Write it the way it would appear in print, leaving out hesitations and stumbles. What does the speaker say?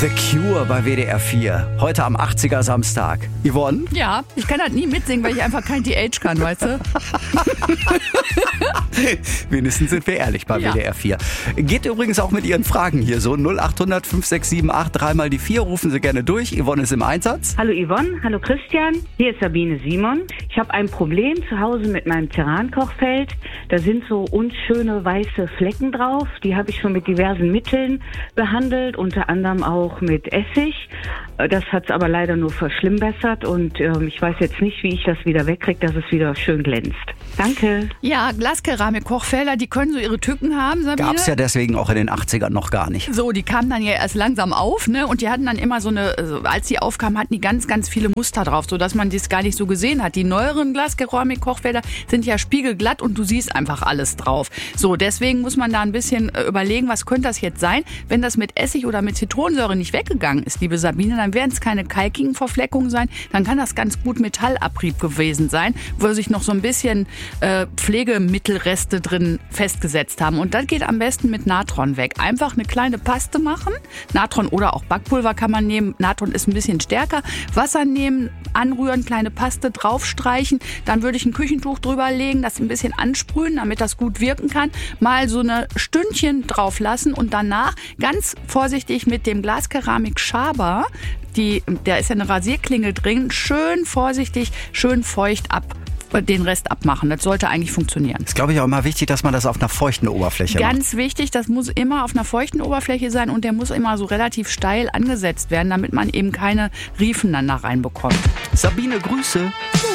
The Cure bei WDR 4. Heute am 80er Samstag. Yvonne? Ja, ich kann das nie mitsingen, weil ich einfach kein TH kann, weißt du? Wenigstens sind wir ehrlich bei WDR 4. Geht übrigens auch mit Ihren Fragen hier so. 0800 5678 3 die 4. Rufen Sie gerne durch. Yvonne ist im Einsatz. Hallo Yvonne, hallo Christian. Hier ist Sabine Simon. Ich habe ein Problem zu Hause mit meinem Terrankochfeld. Da sind so unschöne weiße Flecken drauf. Die habe ich schon mit diversen Mitteln behandelt, unter anderem auch mit Essig. Das hat es aber leider nur verschlimmbessert und ich weiß jetzt nicht, wie ich das wieder wegkriege, dass es wieder schön glänzt. Danke. Ja, Glaskeramik-Kochfelder, die können so ihre Tücken haben, Sabine. Gab's ja deswegen auch in den 80ern noch gar nicht. So, die kamen dann ja erst langsam auf, ne? Und die hatten dann immer so eine, als die aufkamen, hatten die ganz, ganz viele Muster drauf, sodass man das gar nicht so gesehen hat. Die neueren Glaskeramik-Kochfelder sind ja spiegelglatt und du siehst einfach alles drauf. So, deswegen muss man da ein bisschen überlegen, was könnte das jetzt sein? Wenn das mit Essig oder mit Zitronensäure nicht weggegangen ist, liebe Sabine, dann werden es keine kalkigen Verfleckungen sein, dann kann das ganz gut Metallabrieb gewesen sein, wo sich noch so ein bisschen Pflegemittelreste drin festgesetzt haben. Und das geht am besten mit Natron weg. Einfach eine kleine Paste machen. Natron oder auch Backpulver kann man nehmen. Natron ist ein bisschen stärker. Wasser nehmen, anrühren, kleine Paste draufstreichen. Dann würde ich ein Küchentuch drüber legen, das ein bisschen ansprühen, damit das gut wirken kann. Mal so eine Stündchen drauf lassen und danach ganz vorsichtig mit dem Glaskeramik-Schaber, da ist ja eine Rasierklinge drin, schön vorsichtig, schön feucht den Rest abmachen. Das sollte eigentlich funktionieren. Ist, glaube ich, auch immer wichtig, dass man das auf einer feuchten Oberfläche macht. Ganz wichtig, das muss immer auf einer feuchten Oberfläche sein und der muss immer so relativ steil angesetzt werden, damit man eben keine Riefen dann da reinbekommt. Sabine, Grüße.